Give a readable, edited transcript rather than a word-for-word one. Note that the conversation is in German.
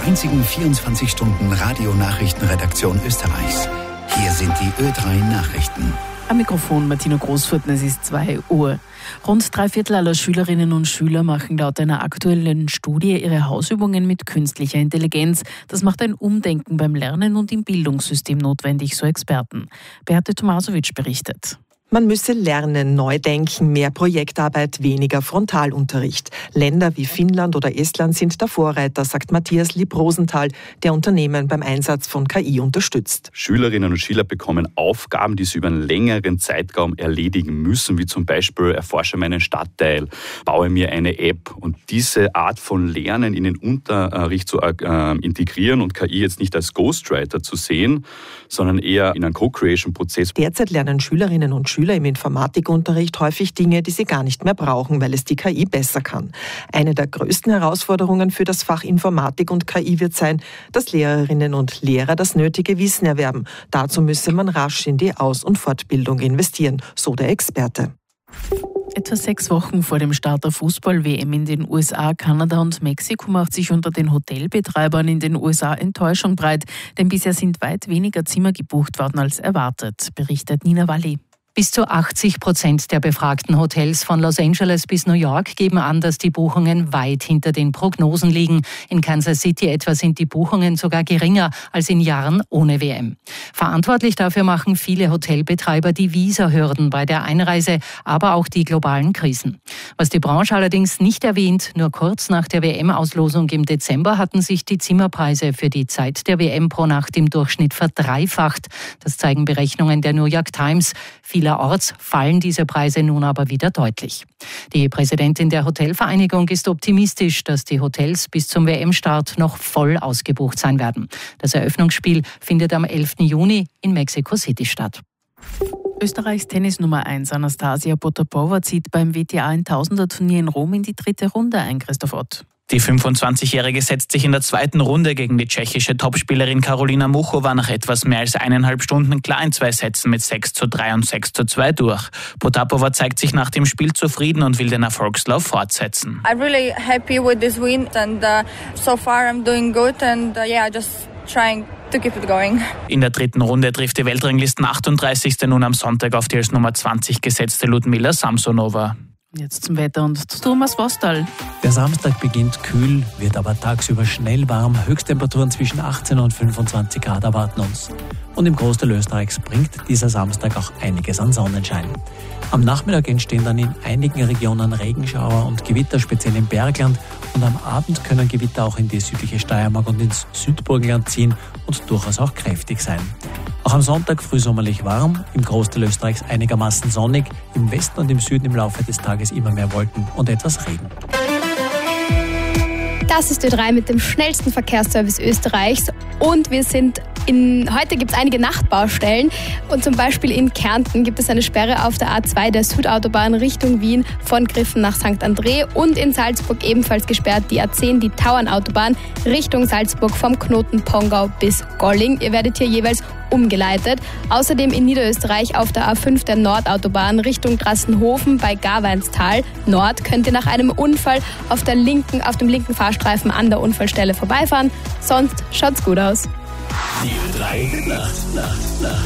einzigen 24-Stunden-Radio-Nachrichtenredaktion Österreichs. Hier sind die Ö3 Nachrichten. Am Mikrofon Martina Großfurten, es ist 2 Uhr. Rund 3/4 aller Schülerinnen und Schüler machen laut einer aktuellen Studie ihre Hausübungen mit künstlicher Intelligenz. Das macht ein Umdenken beim Lernen und im Bildungssystem notwendig, so Experten. Beate Tomasowitsch berichtet. Man müsse lernen, neu denken, mehr Projektarbeit, weniger Frontalunterricht. Länder wie Finnland oder Estland sind da Vorreiter, sagt Matthias Lieb-Rosenthal, der Unternehmen beim Einsatz von KI unterstützt. Schülerinnen und Schüler bekommen Aufgaben, die sie über einen längeren Zeitraum erledigen müssen, wie zum Beispiel erforsche meinen Stadtteil, baue mir eine App. Und diese Art von Lernen in den Unterricht zu integrieren und KI jetzt nicht als Ghostwriter zu sehen, sondern eher in einen Co-Creation-Prozess. Derzeit lernen Schülerinnen und Schüler im Informatikunterricht häufig Dinge, die sie gar nicht mehr brauchen, weil es die KI besser kann. Eine der größten Herausforderungen für das Fach Informatik und KI wird sein, dass Lehrerinnen und Lehrer das nötige Wissen erwerben. Dazu müsse man rasch in die Aus- und Fortbildung investieren, so der Experte. Etwa 6 Wochen vor dem Start der Fußball-WM in den USA, Kanada und Mexiko macht sich unter den Hotelbetreibern in den USA Enttäuschung breit, denn bisher sind weit weniger Zimmer gebucht worden als erwartet, berichtet Nina Walli. Bis zu 80% der befragten Hotels von Los Angeles bis New York geben an, dass die Buchungen weit hinter den Prognosen liegen. In Kansas City etwa sind die Buchungen sogar geringer als in Jahren ohne WM. Verantwortlich dafür machen viele Hotelbetreiber die Visahürden bei der Einreise, aber auch die globalen Krisen. Was die Branche allerdings nicht erwähnt, nur kurz nach der WM-Auslosung im Dezember hatten sich die Zimmerpreise für die Zeit der WM pro Nacht im Durchschnitt verdreifacht. Das zeigen Berechnungen der New York Times. Vielerorts fallen diese Preise nun aber wieder deutlich. Die Präsidentin der Hotelvereinigung ist optimistisch, dass die Hotels bis zum WM-Start noch voll ausgebucht sein werden. Das Eröffnungsspiel findet am 11. Juni in Mexico City statt. Österreichs Tennis-Nummer 1 Anastasia Potapova zieht beim WTA 1000er-Turnier in Rom in die 3. Runde ein, Christoph Ott. Die 25-Jährige setzt sich in der 2. Runde gegen die tschechische Topspielerin Karolina Muchova nach etwas mehr als 1,5 Stunden klar in 2 Sätzen mit 6:3 und 6:2 durch. Potapova zeigt sich nach dem Spiel zufrieden und will den Erfolgslauf fortsetzen. I'm really happy with this win and so far I'm doing good and just trying to keep it going. In der 3. Runde trifft die Weltranglisten 38. nun am Sonntag auf die als Nummer 20 gesetzte Ludmila Samsonova. Jetzt zum Wetter und zu Thomas Vostal. Der Samstag beginnt kühl, wird aber tagsüber schnell warm. Höchsttemperaturen zwischen 18 und 25 Grad erwarten uns. Und im Großteil Österreichs bringt dieser Samstag auch einiges an Sonnenschein. Am Nachmittag entstehen dann in einigen Regionen Regenschauer und Gewitter, speziell im Bergland. Und am Abend können Gewitter auch in die südliche Steiermark und ins Südburgenland ziehen und durchaus auch kräftig sein. Auch am Sonntag frühsommerlich warm, im Großteil Österreichs einigermaßen sonnig, im Westen und im Süden im Laufe des Tages immer mehr Wolken und etwas Regen. Das ist Ö3 mit dem schnellsten Verkehrsservice Österreichs und heute gibt es einige Nachtbaustellen und zum Beispiel in Kärnten gibt es eine Sperre auf der A2 der Südautobahn Richtung Wien von Griffen nach St. André und in Salzburg ebenfalls gesperrt die A10, die Tauernautobahn Richtung Salzburg vom Knoten Pongau bis Golling. Ihr werdet hier jeweils umgeleitet. Außerdem in Niederösterreich auf der A5 der Nordautobahn Richtung Drassenhofen bei Garweinstal Nord könnt ihr nach einem Unfall auf dem linken Fahrstreifen an der Unfallstelle vorbeifahren. Sonst schaut's gut aus. Die Ö3 Nacht.